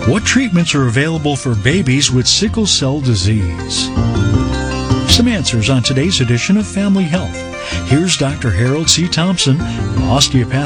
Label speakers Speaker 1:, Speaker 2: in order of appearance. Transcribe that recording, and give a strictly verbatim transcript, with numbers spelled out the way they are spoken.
Speaker 1: What treatments are available for babies with sickle cell disease? Some answers on today's edition of Family Health. Here's Doctor Harold C. Thompson, an osteopath